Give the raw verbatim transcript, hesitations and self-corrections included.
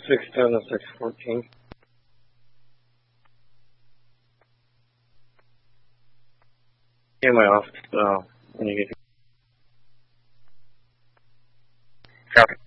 six ten to six fourteen. In my office, uh, when you get here. Copy.